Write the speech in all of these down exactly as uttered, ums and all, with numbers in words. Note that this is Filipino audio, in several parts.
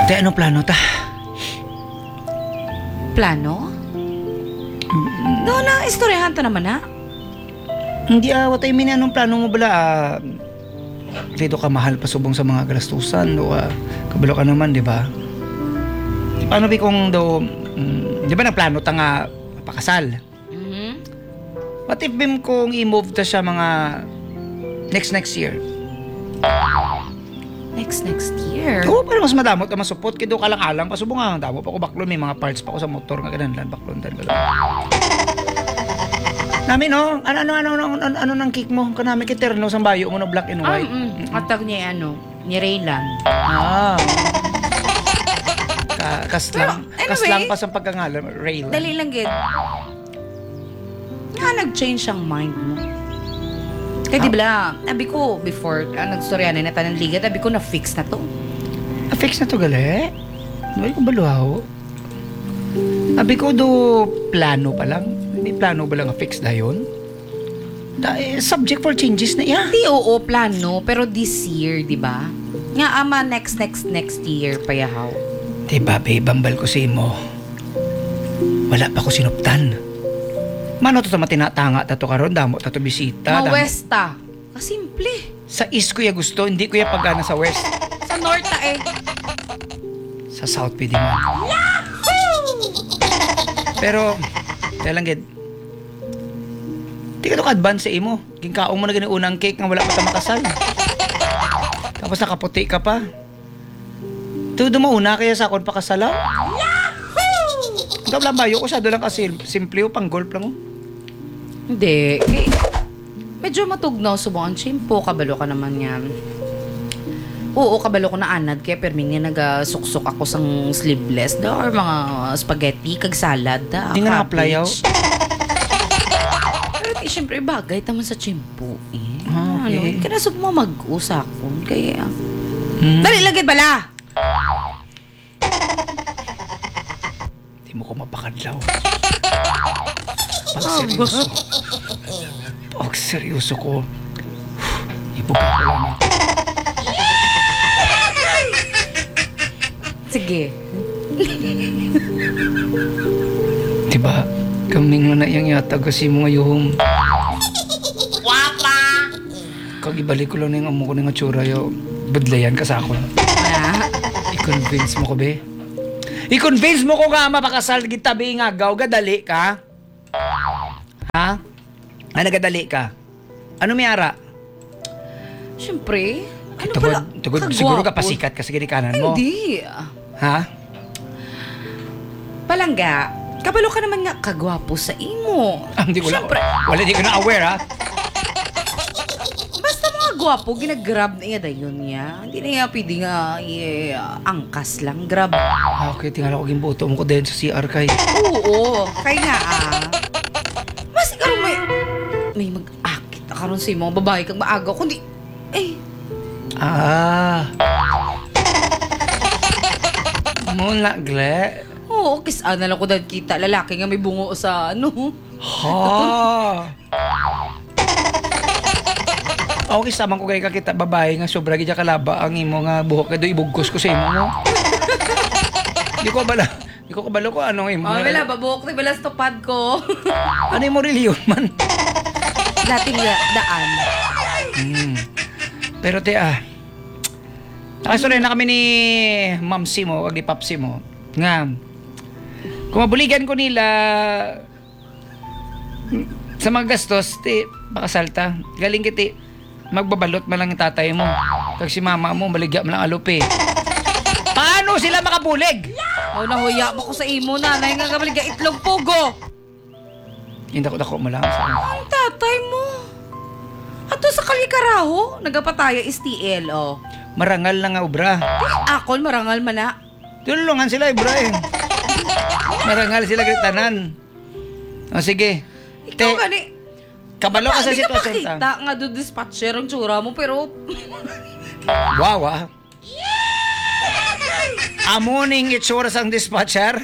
Te, ano plano ta? Plano? No, na istoryahan ta naman na. Hindi ah, what I mean, anong plano mo bala? Ah, dito ka mahal pasubong sa mga galastusan o ah, kabalo ka naman, di ba? Paano ba kung daw, mm, di ba nagplano ta nga pakasal? Mm-hmm. What if bim kung i-move ta siya mga next next year? Next, next year? Oo, para mas madamot ka masupot. Kaya ka lang alang pasubong nga. Damo pa ko baklon. May mga parts pa ko sa motor nga ganun lang. Baklon tan ka lang. Namin, no? Ano, ano, ano, ano, ano, ano nang kick mo? Kanami kiterno sa bayo mo no black and Ah, white. mm, atag niya ano, ni Raylan. Ah. Ka, kaslang, Pero, anyway, kaslang pa sa pagkangalan. Rail. Dali lang, gid. Nga nag-change ang mind mo. Kaya di ba, sabi ko, before, ah, nagstoryanan na tayo ng liga, sabi ko, na-fix na to. Na-fix na to, gali? Ano ko baluhaw? Sabi ko, do plano pa lang. May plano ba lang na-fix na yun? Da, eh, subject for changes na iya. Di, oo, plano, pero this year, di ba? Nga ama, next, next, next year, payahaw. Diba, babe, bambal ko sa imo. Wala pa ko sinuptan. Mano to sa matinatanga tato karon damo tato bisita. damo- Ma-westa. Kasimple. Sa east ko ya gusto, hindi ko ya pagana sa west. Sa north ta eh. Sa south pwede man. Pero, kaya lang gid. Di ka to ka-advance sa imo. Ginkaong mo na gani unang cake nga wala pa ta makasal. Tapos nakaputi ka pa. Tudo mo una kaya sa akon pakasala. Ikaw lang bayo ko siya doon lang kasi simple o pang golf lang. Oh. Hindi. Kay, medyo matugnaw subong ang chimpo. Kabalo ka naman yan. Oo, kabalo ko na anad. Kaya permin nga nagasuksok ako sang sleeveless da or mga spaghetti, kag salad da. Hindi nga na-apply yaw. Pero di, syempre bagay taman sa chimpo eh. Ah, okay. Ano, kinasok mo mag-usakon. Kaya, Hmm. dali lagit bala! Di mo ko mapakadlaw. Pag seryoso. Pag seryoso ko. Ibuka ko lang. Sige. Diba? Kaming na na iyang yata kasi mo ngayong. Wapa! Kag ibalik ko lang na yung amo ko na nga tsura yo. Budlayan ka sa ako. Wala. I-convince mo ko, be. I-convince mo ko nga mapakasal gitabi nga gaw gadali ka. Ha? Ah, nagadali ka. Ano may ara? Siyempre. Ano Tugod, pala? tugod, Kagwapo. siguro ka pasikat ka sa ginikanan mo. Hindi. Ha? Palangga, kabalo ka naman nga kagwapo sa imo. Ah, hindi ko lang. Siyempre. Wala, di ko na aware, ha? Basta mga gwapo, ginagrab na iya dayon niya. Hindi na iya pwede nga eh, angkas lang, grab. Ah, okay, tingala ko gimbuto mo ko din sa C R kay. Oo, kaya nga ah. Mas ikaw may, may mag-akit na karon sa mga babae kang maaga. Kundi, eh, Ah. Muna, gle. oo, kisa na lang ko dahil kita. Lalaki nga may bungo sa ano. Ha. Okay, samang ko kay kakita babae nga sobra gid kalaba ang imo nga buhok kay do ibugkos ko sa imo mo. Di ko bala. Di ko kabalo ko ano imo. Oh, wala, babuok na bala sa tupad ko. Ano imo reliyon man? Dating da- daan. Hmm. Pero te ah. Nakasulay na kami ni Mamsi mo, wag ni Papsi mo. Nga. Kung mabuligan ko nila sa mga gastos, te, makasalta. Galing kiti, magbabalot man lang yung tatay mo. Kag si mama mo, maligya mo lang alupi. Paano sila makabulig? Oh, nahuya mo ko sa imo na. Nay nga kabalik itlog pugo. Hindi ko dako mo lang. Sa Ang tatay mo. Ato sa Kalikaraho, nagapataya is T L, oh. marangal na nga obra. Akon, marangal man na. Tulungan sila, Ibrahim. Marangal sila kitanan. O sige. Ikaw Te, gani. kabalo ka sa Di ka sitwasyon pakita ta. nga do dispatcher ang tsura mo, pero Wow, ah. Amuning itsura sang dispatcher.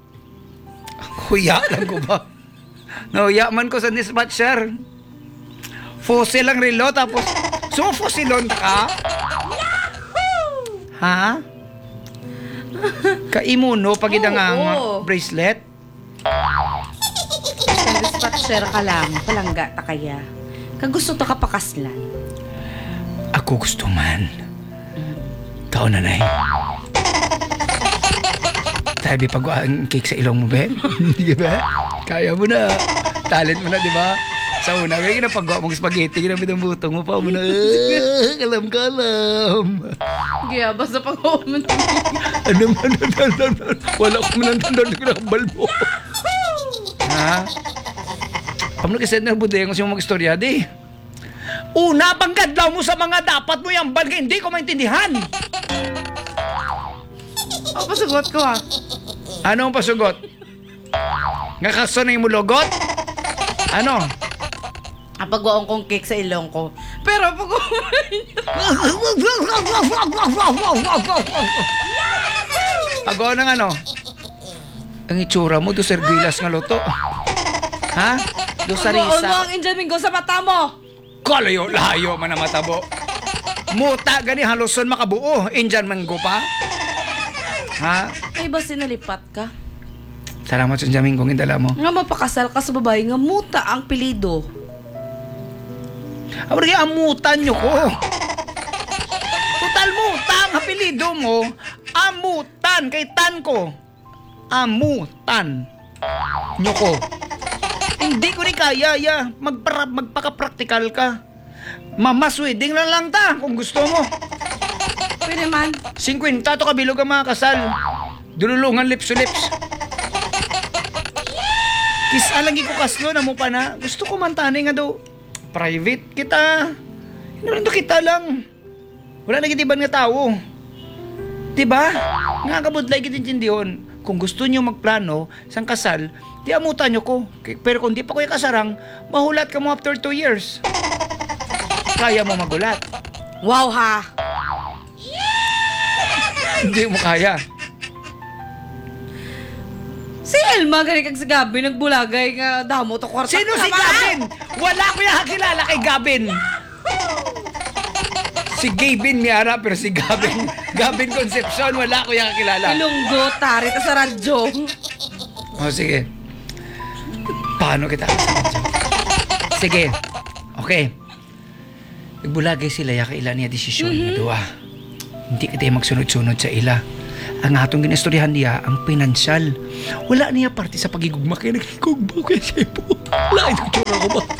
Huya lang ko ba? Nahuya man ko sa dispatcher. Fossil lang relo, tapos so fossilon ka? Ha? Kaimuno pag Oo, idangang oo. bracelet. Sa dispatcher ka lang, palangga ta kaya. Kagusto ta kapakaslan. Ako gusto man. Kao nanay. Sabi pag ang cake sa ilong mo, be? Di ba? Kaya mo na. Talent mo na, di ba? Sa una, kaya kinapagawa mong spaghetti, kinapit ang butong mo pa mo na, "Ah, kalam kalam. Kaya basta pag-uman. Ano man, ano, ano, ano, wala ko man ang tandaan ko ng balbo. Ha? Pamalo kasi na budeng ko siya mag-istorya, di. Una, panggadlaw mo sa mga dapat mo yung balga, hindi ko maintindihan. O, pasagot ko ah. Ano ang pasugot? Nga kasanay mo logot? Ano? Apagawa kong cake sa ilong ko. Pero pag Agaw ng ano? Ang itsura mo, do sergilas nga loto. Ha? Do mo sarisa. ang injamingo sa mata mo. Kalayo, layo man na matabo. Muta gani haluson makabuo. Injan manggo pa. Ha? Ay ba sinalipat ka? Salamat sa jamin kong indala mo. Nga mapakasal ka sa babae nga muta ang pilido. Awari, amutan nyo ko. Total muta ang apelido mo. Amutan kay tan ko. Amutan nyo ko. Hindi ko ni kaya, ya. Magpara, magpaka-practical ka. Mamasweding na lang ta kung gusto mo. Pwede man. Singkwenta to kabilog ang mga kasal. Dululungan lips to lips. Kis alagi ko kaslo na mo pa na. Gusto ko man tanay nga daw. Private kita. Hinulando kita lang. Wala nagitiban nga tao. Diba? Nga kabudlay kitintindihon. Kung gusto nyo magplano sang kasal, di amutan nyo ko. K- Pero kung di pa ko yung kasarang, mahulat ka mo after two years. Kaya mo magulat. Wow ha. Hindi mo kaya. Si Elma gani kag si Gabi nagbulagay nga damo to kwarta. Sino si Gavin? Wala ko yung kakilala kay Gavin. Si Gavin Miara, pero si Gavin, Gavin Concepcion, wala ko yung kakilala. Ilunggo tari ta sa radyo. O, sige. Paano kita? Sige. Okay. Nagbulagay sila, ya kaila niya desisyon mm-hmm. na duwa. Hindi ka tayo magsunod-sunod sa ila. Ang atong ginastoryahan niya, ang pinansyal. Wala niya parte sa pagigugma, kaya nagigugma kaya siya po. Wala, ito tsura ko ba?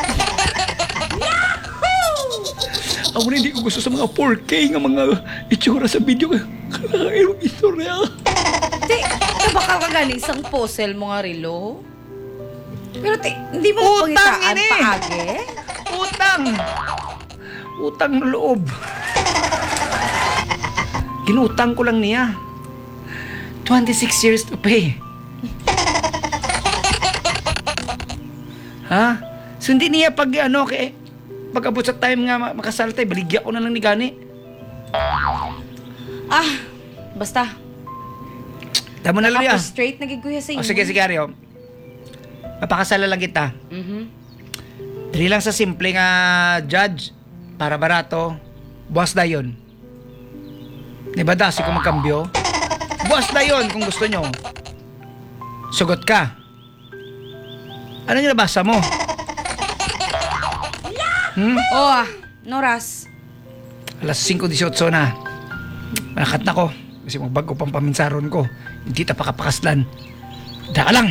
Ako na hindi ko gusto sa mga four K nga mga itsura sa video. Kailangan yung istorya. Ti, nabakal ka galing isang posel mo nga rilo. Pero ti, hindi mo Utang pangitaan ini! paage? Utang! Utang ng loob. Ginutang ko lang niya. twenty-six years to pay. Ha? So hindi niya pag ano, kay, pag abot sa time nga ma- makasal tayo, baligya ko na lang ni Gani. Ah, basta. Tama na lang niya. Ako straight nagiguya sa inyo. O sige, sige, Aryo. Mapakasala lang kita. Mhm. Dali lang sa simple nga judge, para barato, buwas na yun. Di ba dasi kung magkambyo? Buwas na yun kung gusto nyo. Sugot ka. Ano yung nabasa mo? Hmm? Oh, ah, Noras. Alas five eighteen na. Manakat na ko. Kasi magbago pang paminsaron ko. Hindi ta pakapakaslan. Daka lang.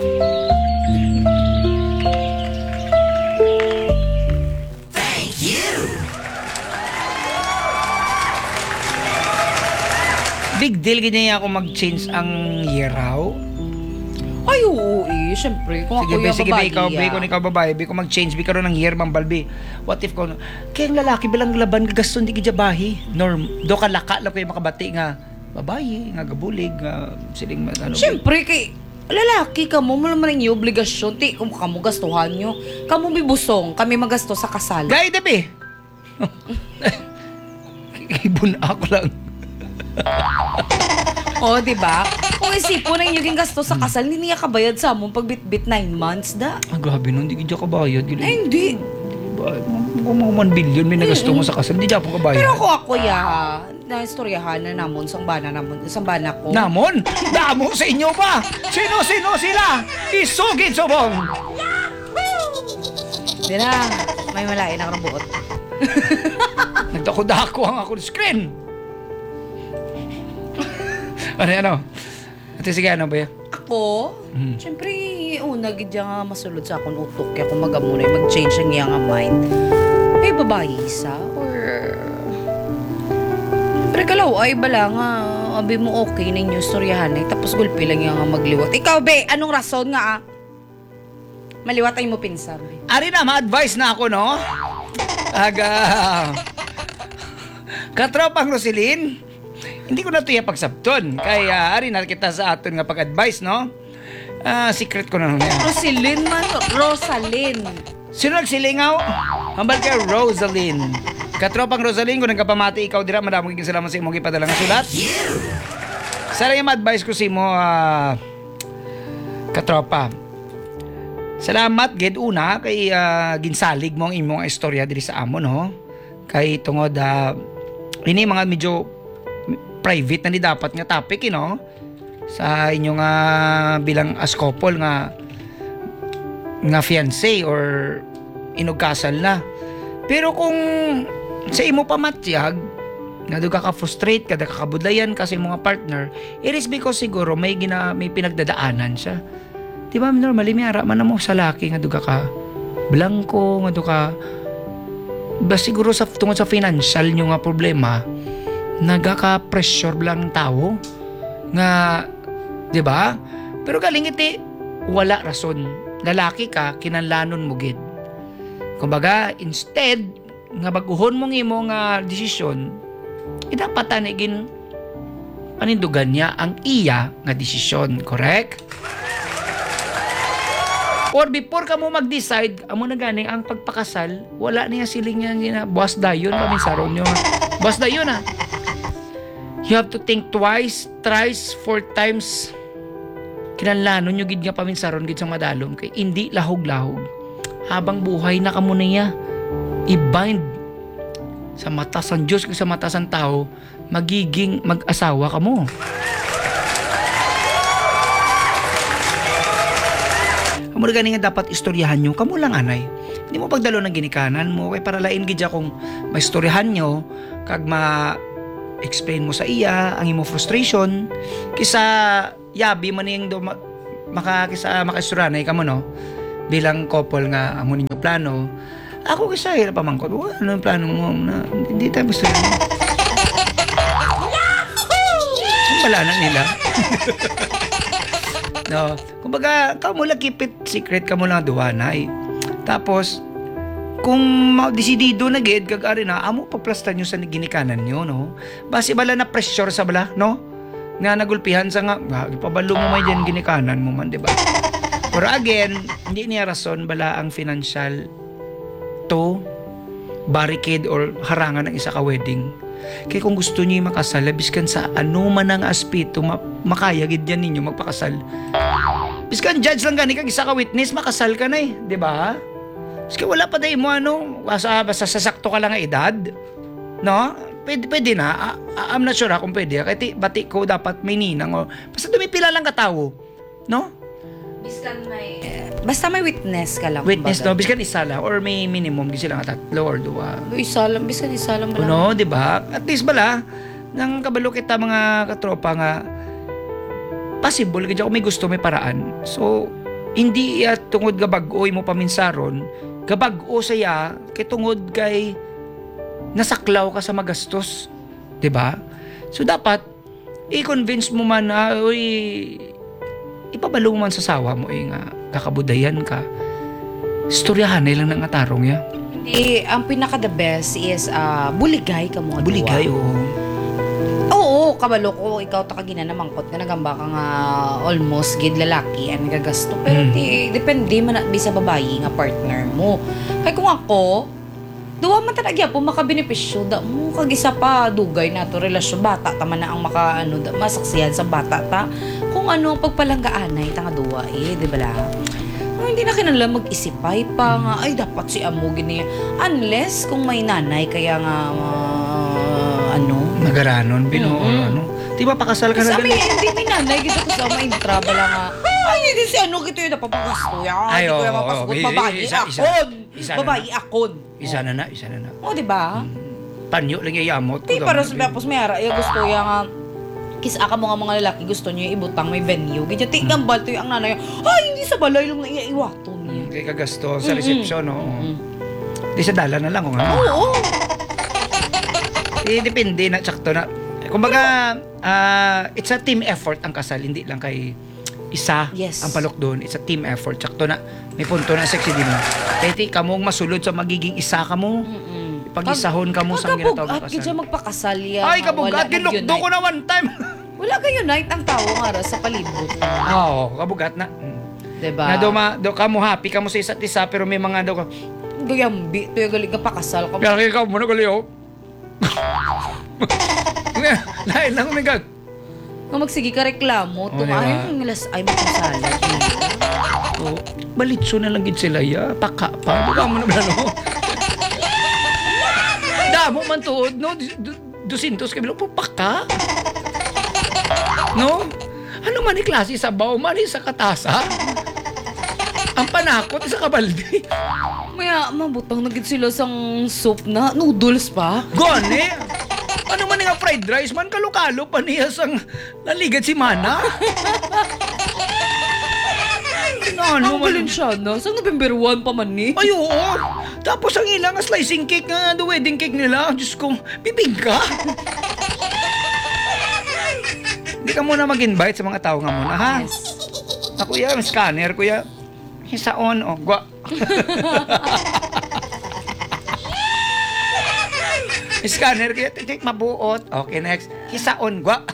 Big deal ganyan ako mag-change ang year raw. Ay, oo eh. Siyempre, kung Sige, ako be, yung sige, be, babae. ikaw, be, kung ikaw babae, be, kung mag-change, be, karoon ng year, mambalbi. What if ko, kaya ang lalaki bilang laban, gagaston, di kijabahi. Norm, do ka laka, lang kayo makabati nga, babae, nga gabulig, nga siling, ano. Siyempre, kay lalaki ka mo, mo naman yung obligasyon. Ti, kung kamu gastuhan nyo. Kamu bibusong, kami magasto sa kasal. Gaya, de, be. Ibon ako lang. O, oh, di ba? Kung isipon na yung gasto sa kasal, hindi niya kabayad sa among pagbitbit nine months da. Ah, grabe nun, di kaya kabayad. Ay, hindi. Kung mga one billion may nagasto mo sa kasal, hindi dyan po kabayad. Pero ako ako ya, na istoryahan na namon sang bana namon sang bana ko. Namon? Damo sa inyo ba? Sino-sino sila? Isugid subong! Di na, may malain ako ng buot. Nagdako-dako ang ako screen. Ano ano? Ate sige, ano ba yan? Ako? Hmm. Siyempre, una gid nga masulod sa akong utok kaya kung magamunay mag-change ang iyang mind. May babae isa or Siyempre kalaw ay bala nga abi mo okay na yung storyahan eh tapos gulpi lang yung nga magliwat. Ikaw be, anong rason nga ah? Maliwat ay mo pinsan be. Ari na, ma-advise na ako, no? Aga... Katropang Roselyn, hindi ko na ito pagsabton. Kaya ari na kita sa aton nga pag-advise, no? Ah, secret ko na nun yan. Rosalyn man, Rosalyn. Sino nagsilingaw? Hambal kay Rosalyn. Katropang Rosalyn, kung nagkapamati ikaw dira, madamang kiking salamat sa imong ipadala nga sulat. Sana yung ma-advise ko sa imo, ah, katropa. Salamat, ged una, kay ah, ginsalig mo ang imong istorya diri sa amon, no? Kay tungod, ah, ini mga medyo private na ni dapat nga topic, you know? Sa inyong uh, bilang as couple nga nga fiancé or inugkasal na. Pero kung sa imo pamatyag nga duga ka frustrate kada kakabudlayan kasi mga partner, it is because siguro may gina may pinagdadaanan siya. Di ba normally may ara man mo sa laki nga duga ka blanco nga duga ba siguro sa tungod sa financial nyo nga problema nagaka-pressure lang tao nga, di ba? Pero galing iti wala rason. Lalaki ka, kinanlanon mo gid. Kumbaga, instead nga baguhon mong imo nga desisyon, eh dapat tanigin panindugan niya ang iya nga desisyon, correct? Or before ka mo mag-decide, amo na ganing ang pagpakasal, wala niya siling niya gina, boss dayon, paminsaron nyo. Boss dayon ah. You have to think twice, thrice, four times. Kinanlanon nyo gid nga paminsaron gid sa madalom kay hindi lahog-lahog. Habang buhay na kamo niya, i-bind sa mata sa Diyos kung sa mata sa tao, magiging mag-asawa ka mo. Amo na gani nga dapat istoryahan nyo, kamo lang anay. Hindi mo pagdalo ng ginikanan mo, kay para lain gid kung maistoryahan nyo, kag ma explain mo sa iya ang imo frustration kisa yabi man ning do maka kisa makaisuranay kamo no bilang couple nga amo ninyo plano ako kisa hirap pa man ko ano yung plano mo na hindi tayo gusto yun wala na nila no kumbaga kamo lang keep it secret kamo lang duwanay tapos kung ma-desidido na gid kag ari na amo paplastan nyo sa ginikanan nyo no base bala na pressure sa bala no nga nagulpihan sa nga ipabalo mo may diyan ginikanan mo man di ba pero again hindi niya rason bala ang financial to barricade or harangan ng isa ka wedding kay kung gusto niyo makasal biskan sa ano man ang aspeto ma- makaya gid yan ninyo magpakasal biskan judge lang gani kag isa ka witness makasal ka na eh di ba. Kasi wala pa day mo ano, basta, basta sasakto ka lang ang edad. No? Pwede, pwede na. I, I'm not sure ha, kung pwede. Kaya bati ko dapat may ninang. O, basta dumipila lang katao. No? Biskan may... Basta may witness ka lang. Witness kumbaga. no, biskan isa lang. Or may minimum, kasi lang tatlo or dua. Isa lang, biskan isa lang ba lang? No, di ba? At least bala, nang kabalo kita mga katropa nga, possible, kaya kung may gusto, may paraan. So, hindi at tungod ga bag-oy mo paminsaron, gabag-o saya kay tungod kay nasaklaw ka sa magastos, 'di ba? So dapat i-convince mo man na oy ipabalo mo man sa sawa mo eh, nga kakabudayan ka. Istoryahan lang nang atarong ya. Hindi, ang pinaka the best is uh, buligay ka mo. Buligay o. Oo, kabalo ko ikaw ta kagina na mangkot nga nagamba ka nga almost gid lalaki ang gagasto pero Mm. di depende man na bisa babayi nga partner mo. Kay kung ako duwa man talaga po makabenepisyo da mo kag isa pa dugay na to relasyon bata ta man na ang maka ano da, masaksihan sa bata ta kung ano ang pagpalanggaanay ta nga duwa eh di ba la? Oh, hindi na kinala mag-isipay pa nga ay dapat si amo gini unless kung may nanay kaya nga uh, ano Agaranon, bino, Mm-mm. ano. Di ba pakasal ka na Sa amin, gali? hindi mi nanay, gito ko sa mga intra, bala nga. Ay, hindi si ano, gito yung napapagasto yan. Ay, Hindi ko oo, yung mapasakot. oo. Babae Isa, isa. akon. Isa na Babae akon. Isa na na, isa na na. O, di ba? Panyo lang yung yamot. Di para sa tapos may ara, yung gusto yung nga, kisa ka mo nga mga lalaki, gusto niyo ibutang may venue. Ganyan, Hmm. tingnan balto yung ang nanay, ay, hindi sa balay lang na iiwato niya. Kay kagasto sa reception, no? Mm. Di sa dala na lang kung ano. Oo. Eh, depende na, tsakto na. Kumbaga, ah, it's a team effort ang kasal, hindi lang kay isa Yes. ang palok doon. It's a team effort. Tsakto na, may punto na sexy din mo. Kaya ti, kamong masulod sa magiging isa ka mo. Mm-mm. Pag-isahon ka mo sa ginatawag na At kasal. kaya magpakasal yan. Ay, kabugat, ginukdo ko na one time. Wala kayo night ang tao nga ra sa palibot. Oo, kabugat na. Mm. Diba? Na daw, ma, daw ka mo happy ka mo sa isa't isa, pero may mga daw ka, Gayambi, ito yung galing ka pakasal ka. kaya ikaw mo na gali, oh. Lain lang umigag. Kung magsige ka reklamo, Oh, tumahay diba? ng las ay magkasalat. Oh, balitso na lang gid sila ya, paka pa. Buka mo na ba no? Damo man tuod no, dusintos kabilo po paka. No? Ano man ni klase sa baw, mali sa katasa. Ang panakot sa kabaldi. Maya, mabutang na gid sila sang soup na, noodles pa. Gone. Ano man nga fried rice man kalukalo pa niya sang naligad si Mana. No, Ang no, man. Valenciana, sang November one pa man ni. Ay, oo. Tapos ang ilang slicing cake nga, the wedding cake nila. Diyos ko, bibig ka. Hindi ka muna mag-invite sa mga tao nga muna, ha? Yes. Ako ya, may scanner, kuya. Hisaon, o, gwa. May scanner, kuya. Titik, mabuot. Okay, next. Hisaon, gwa.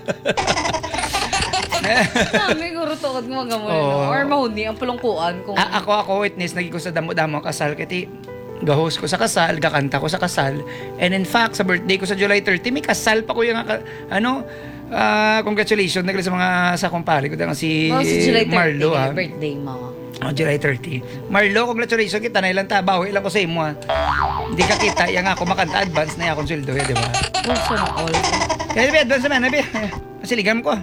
Kami guro tukod mo mga mo Oo. no? Or mahuni ang palungkuan kung A- ako, ako, witness, naging ko sa damo-damo kasal. Kati, ga-host ko sa kasal, gakanta ko sa kasal. And in fact, sa birthday ko sa July thirty, may kasal pa ko yung, ka- ano, ah, congratulations, nagla sa mga sa kumpare ko, dahil si, oh, si July thirty, Marlo, ha. birthday mo. Oh, July thirty. Marlo, congratulations kita na ilang tabaho, ilang ko sa imo, ha. Hindi ka kita, yung ako makanta advance na yung akong sweldo, eh, di ba? Oh, sana all. Kaya sabi, advance naman, sabi, masiligan ko.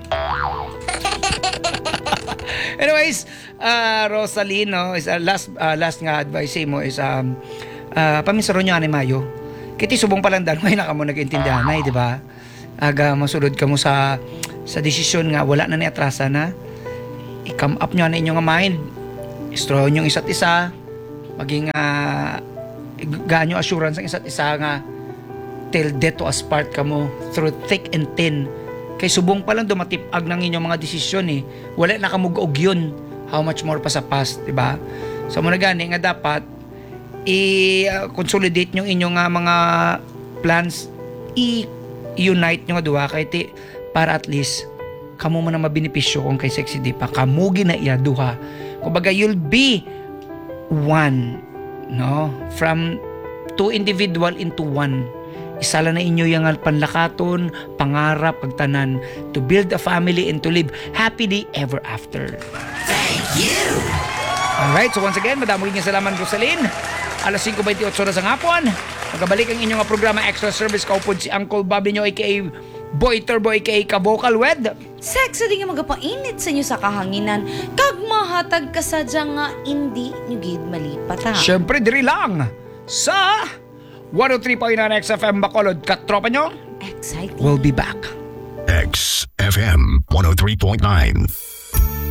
Anyways, uh, Rosaline, no, is uh, last uh, last nga advice mo is um uh, pamisaro nyo ani Mayo. Kiti subong pa lang dan may naka mo nag-intindihan ay, di ba? Aga masulod ka mo sa sa desisyon nga wala na ni atrasa na. I-come up nyo na inyong mind. Strong yung isa't isa. Maging uh, ganyo assurance ang isa't isa nga till death to us part ka mo through thick and thin. Kay subong pa lang dumatipag ng inyong mga desisyon eh. Wala na kamug-og yun. How much more pa sa past, di ba? So muna gani nga dapat i-consolidate nyo inyong nga mga plans, i-unite nyo nga duwa kay ti para at least kamo man na mabenepisyo kung kay Sexy Di pa. Kamo gina iya duha. Kumbaga you'll be one, no? From two individual into one. Isala na inyo yung panlakaton, pangarap, pagtanan to build a family and to live happily ever after. Thank you! Alright, so once again, madaming nga salamat, Rosaline. alas singko twenty-eight oras ang hapon. Magkabalik ang inyong programa Extra Service. Kaupod si Uncle Bobby nyo, aka Boy Turbo, aka Ka-Vocal Wed. Sexy din nga magapainit sa inyo sa kahanginan. Kag mahatag ka sa nga hindi nyo gid malipat ha. Siyempre, diri lang sa one oh three point nine X F M Bacolod. Katropa nyo, Exciting. we'll be back. X F M one oh three point nine.